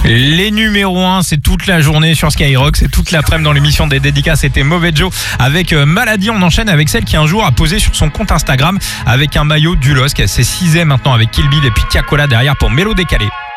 Les numéros 1, c'est toute la journée sur Skyrock, c'est toute l'après-midi dans l'émission des dédicaces. C'était Mauvais Joe avec Maladie. On enchaîne avec celle qui un jour a posé sur son compte Instagram avec un maillot du LOSC. C'est 6 maintenant avec Kill Bill et puis Tiakola derrière pour Mélo Décalé.